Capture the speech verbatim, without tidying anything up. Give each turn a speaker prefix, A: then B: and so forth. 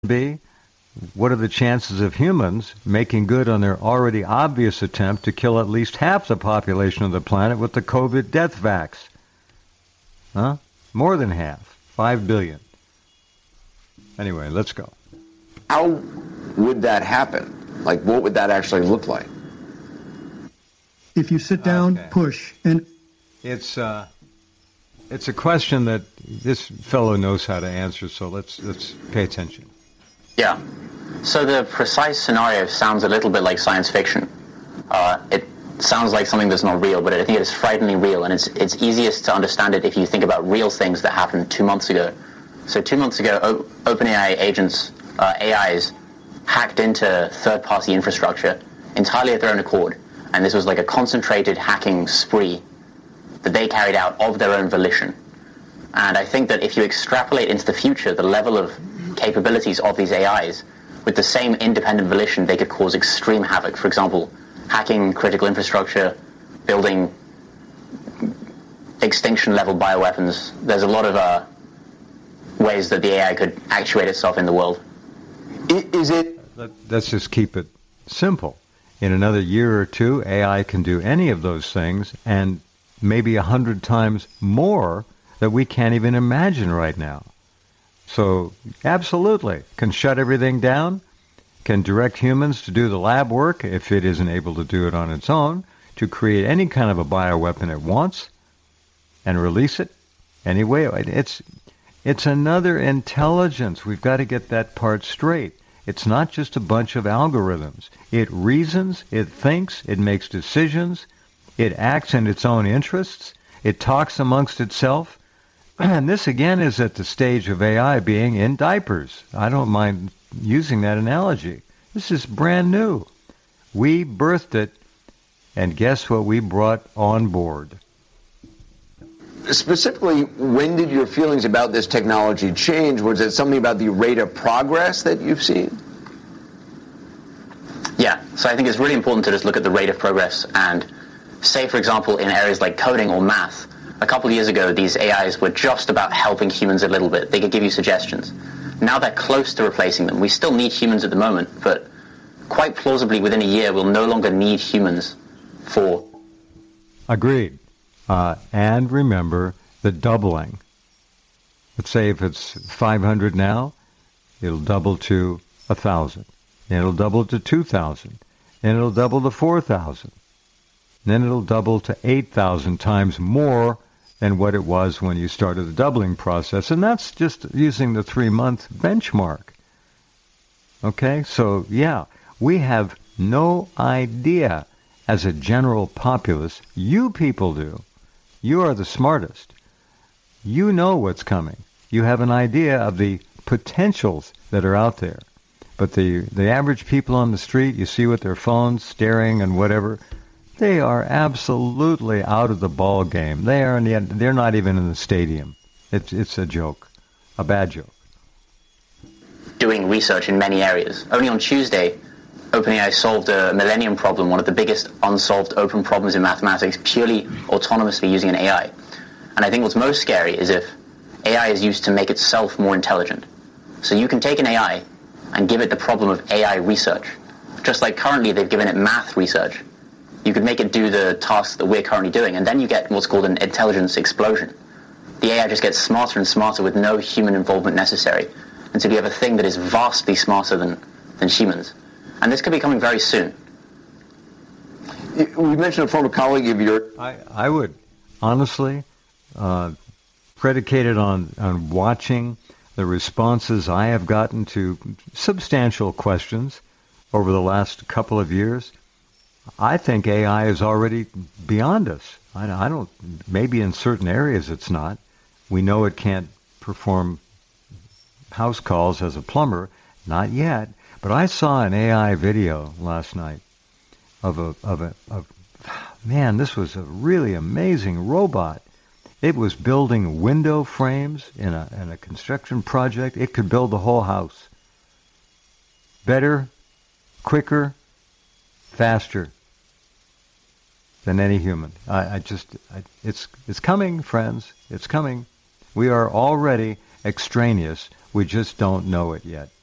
A: be, what are the chances of humans making good on their already obvious attempt to kill at least half the population of the planet with the COVID death vax? Huh? More than half. Five billion. Anyway, let's go.
B: How would that happen? Like, what would that actually look like?
C: If you sit down, okay. push, and...
A: It's, uh, it's a question that this fellow knows how to answer, so let's, let's pay attention.
D: Yeah. So the precise scenario sounds a little bit like science fiction. Uh, it sounds like something that's not real, but I think it is frighteningly real, and it's it's easiest to understand it if you think about real things that happened two months ago. So two months ago, o- OpenAI agents, uh, A Is, hacked into third-party infrastructure entirely of their own accord, and this was like a concentrated hacking spree that they carried out of their own volition. And I think that if you extrapolate into the future, the level of capabilities of these A Is, with the same independent volition, they could cause extreme havoc. For example, hacking critical infrastructure, building extinction-level bioweapons. There's a lot of uh, ways that the A I could actuate itself in the world.
B: Is it...
A: Let's just keep it simple. In another year or two, A I can do any of those things, and maybe a hundred times more that we can't even imagine right now. So, absolutely, can shut everything down, can direct humans to do the lab work if it isn't able to do it on its own, to create any kind of a bioweapon it wants, and release it anyway. It's, it's another intelligence. We've got to get that part straight. It's not just a bunch of algorithms. It reasons, it thinks, it makes decisions, it acts in its own interests, it talks amongst itself. And this, again, is at the stage of A I being in diapers. I don't mind using that analogy. This is brand new. We birthed it, and guess what we brought on board?
B: Specifically, when did your feelings about this technology change? Was it something about the rate of progress that you've seen?
D: Yeah, so I think it's really important to just look at the rate of progress and say, for example, in areas like coding or math, a couple of years ago, these A Is were just about helping humans a little bit. They could give you suggestions. Now they're close to replacing them. We still need humans at the moment, but quite plausibly within a year, we'll no longer need humans for...
A: Agreed. Uh, and remember the doubling. Let's say if it's five hundred now, it'll double to one thousand. And it'll double to two thousand. And it'll double to four thousand. Then it'll double to eight thousand times more than what it was when you started the doubling process. And that's just using the three-month benchmark. Okay? So, yeah, we have no idea as a general populace. You people do. You are the smartest. You know what's coming. You have an idea of the potentials that are out there. But the, the average people on the street, you see with their phones, staring and whatever, they are absolutely out of the ball game. They are, they're not even in the stadium. It's, it's a joke, a bad joke.
D: Doing research in many areas. Only on Tuesday, OpenAI solved a millennium problem, one of the biggest unsolved open problems in mathematics, purely autonomously using an A I. And I think what's most scary is if A I is used to make itself more intelligent. So you can take an A I and give it the problem of A I research. Just like currently they've given it math research. You could make it do the tasks that we're currently doing, and then you get what's called an intelligence explosion. The A I just gets smarter and smarter with no human involvement necessary, until you have a thing that is vastly smarter than, than humans. And this could be coming very soon.
B: We mentioned a former colleague of yours.
A: I, I would honestly, uh, predicated on, on watching the responses I have gotten to substantial questions over the last couple of years, I think A I is already beyond us. I, I don't, maybe in certain areas it's not. We know it can't perform house calls as a plumber, not yet. But I saw an A I video last night of a, of a, of, man, this was a really amazing robot. It was building window frames in a, in a construction project. It could build the whole house. Better, quicker, faster than any human. I, I just, I, it's, it's coming, friends. It's coming. We are already extraneous. We just don't know it yet.